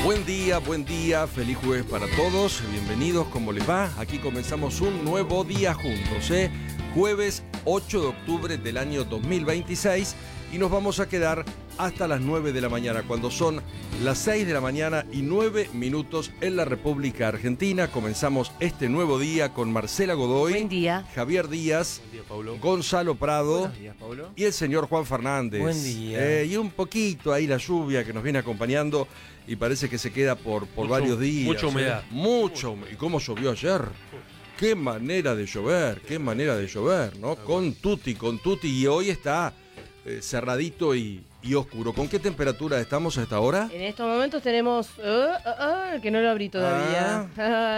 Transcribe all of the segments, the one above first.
Buen día, feliz jueves para todos, bienvenidos, ¿cómo les va? Aquí comenzamos un nuevo día juntos, jueves 8 de octubre del año 2026 y nos vamos a quedar hasta las 9 de la mañana, cuando son las 6 de la mañana y 9 minutos en la República Argentina. Comenzamos este nuevo día con Marcela Godoy, buen día. Javier Díaz, Buen día, Paulo. Gonzalo Prado. Buenos días, Paulo. Y el señor Juan Fernández. Buen día. Y un poquito ahí la lluvia que nos viene acompañando y parece que se queda por varios días. Mucha humedad. Mucho. ¿Y cómo llovió ayer? Qué manera de llover, ¿no? Con tutti. Y hoy está cerradito y oscuro. ¿Con qué temperatura estamos a esta hora? En estos momentos tenemos... que no lo abrí todavía.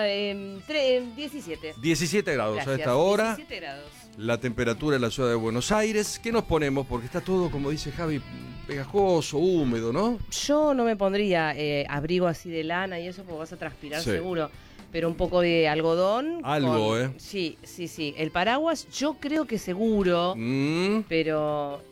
17. 17 grados Gracias. a esta hora. 17 grados. La temperatura en la ciudad de Buenos Aires. ¿Qué nos ponemos? Porque está todo, como dice Javi, pegajoso, húmedo, ¿no? Yo no me pondría abrigo así de lana y eso porque vas a transpirar Sí. seguro. Pero un poco de algodón. Algo, Sí. El paraguas yo creo que seguro, pero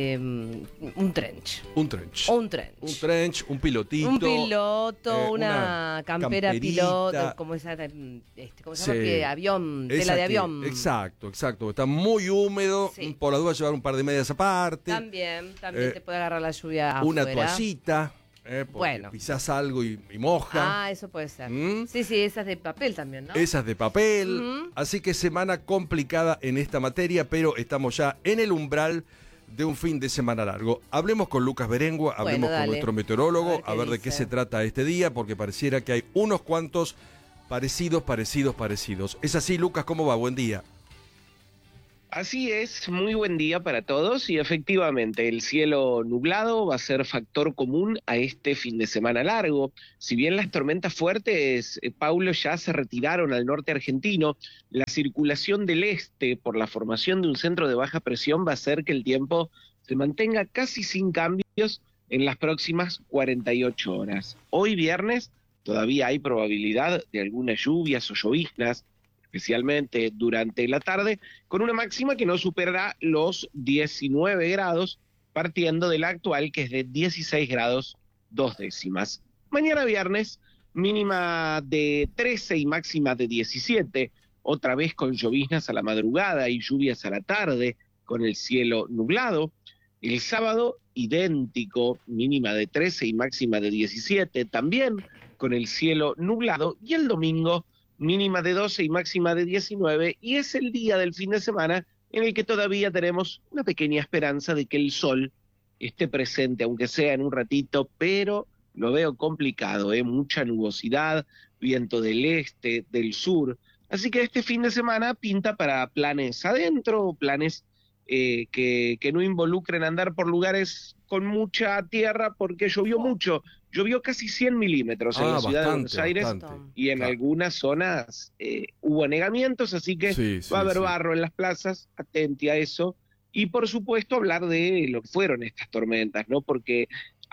un trench. Un trench. Un trench. Un trench, un pilotito. Un piloto, una campera camperita. Piloto, como esa, ¿cómo se llama? Sí. Que avión, tela Esa de que- avión. Exacto. Está muy húmedo. Sí. Por la duda llevar un par de medias aparte. También Eh, te puede agarrar la lluvia Una afuera. toallita. Porque Bueno. pisás algo y moja. Ah, eso puede ser. ¿Mm? Sí, esas de papel también, ¿no? Esas de papel. Ujú. Así que semana complicada en esta materia, pero estamos ya en el umbral de un fin de semana largo. Hablemos con Lucas Berengua, hablemos con dale. nuestro meteorólogo, A a ver ver qué de qué dice. se trata este día, porque pareciera que hay unos cuantos parecidos. ¿Es así, Lucas? ¿Cómo va? Buen día. Así es, muy buen día para todos y efectivamente el cielo nublado va a ser factor común a este fin de semana largo. Si bien las tormentas fuertes, Paulo, ya se retiraron al norte argentino, la circulación del este por la formación de un centro de baja presión va a hacer que el tiempo se mantenga casi sin cambios en las próximas 48 horas. Hoy viernes todavía hay probabilidad de algunas lluvias o lloviznas, especialmente durante la tarde, con una máxima que no superará los 19 grados, partiendo de la actual, que es de 16 grados 2 décimas. Mañana viernes, mínima de 13 y máxima de 17, otra vez con lloviznas a la madrugada y lluvias a la tarde, con el cielo nublado. El sábado, idéntico, mínima de 13 y máxima de 17, también con el cielo nublado. Y el domingo, mínima de 12 y máxima de 19, y es el día del fin de semana en el que todavía tenemos una pequeña esperanza de que el sol esté presente, aunque sea en un ratito, pero lo veo complicado, mucha nubosidad, viento del este, del sur, así que este fin de semana pinta para planes adentro, planes que no involucren andar por lugares con mucha tierra, porque llovió mucho, llovió casi 100 milímetros en la ciudad de Buenos Aires, y en Claro. algunas zonas hubo anegamientos, así que Sí, va a haber sí. barro en las plazas, atente a eso, y por supuesto hablar de lo que fueron estas tormentas, ¿no? Porque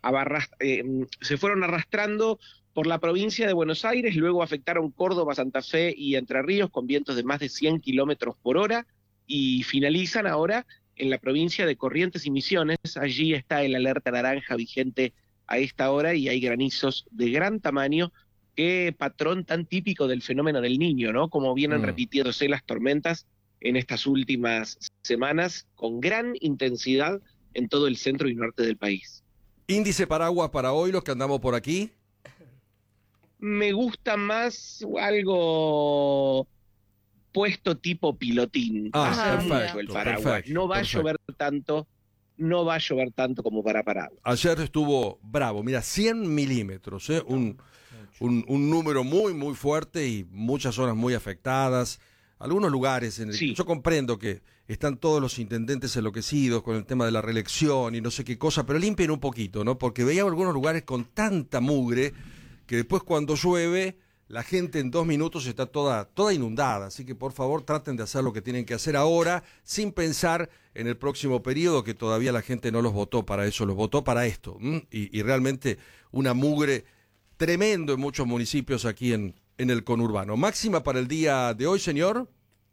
se fueron arrastrando por la provincia de Buenos Aires, luego afectaron Córdoba, Santa Fe y Entre Ríos con vientos de más de 100 kilómetros por hora, y finalizan ahora en la provincia de Corrientes y Misiones. Allí está el alerta naranja vigente a esta hora y hay granizos de gran tamaño. Qué patrón tan típico del fenómeno del Niño, ¿no? Como vienen repitiéndose las tormentas en estas últimas semanas con gran intensidad en todo el centro y norte del país. Índice paraguas para hoy, los que andamos por aquí. Me gusta más algo puesto tipo pilotín. Ah, Va a ser perfecto, mucho el paraguas. perfecto, No va perfecto. a llover tanto como para paraguas. Ayer estuvo bravo, mira, 100 milímetros, un número muy, muy fuerte y muchas zonas muy afectadas. Algunos lugares, Sí. yo comprendo que están todos los intendentes enloquecidos con el tema de la reelección y no sé qué cosa, pero limpien un poquito, ¿no? Porque veíamos algunos lugares con tanta mugre que después cuando llueve la gente en 2 minutos está toda inundada, así que por favor traten de hacer lo que tienen que hacer ahora, sin pensar en el próximo periodo, que todavía la gente no los votó para eso, los votó para esto, y realmente una mugre tremendo en muchos municipios aquí en el conurbano. Máxima para el día de hoy, señor.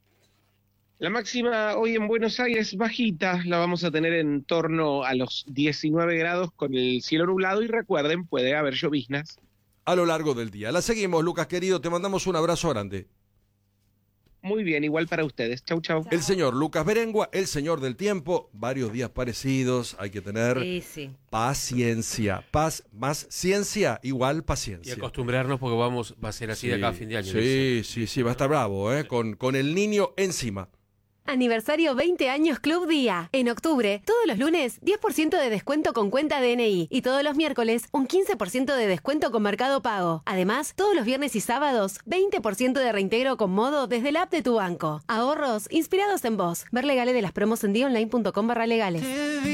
La máxima hoy en Buenos Aires bajita, la vamos a tener en torno a los 19 grados con el cielo nublado, y recuerden, puede haber lloviznas a lo largo del día. La seguimos, Lucas querido, te mandamos un abrazo grande. Muy bien, igual para ustedes. Chau, chau. El señor Lucas Berengua, el señor del tiempo, varios días parecidos, hay que tener paciencia. Paz más ciencia igual paciencia. Y acostumbrarnos porque va a ser así de acá a fin de año. Sí, va a estar bravo, con el niño encima. Aniversario 20 años Club Día. En octubre, todos los lunes, 10% de descuento con cuenta DNI. Y todos los miércoles, un 15% de descuento con Mercado Pago. Además, todos los viernes y sábados, 20% de reintegro con Modo desde la app de tu banco. Ahorros inspirados en vos. Ver legales de las promos en dionline.com/legales.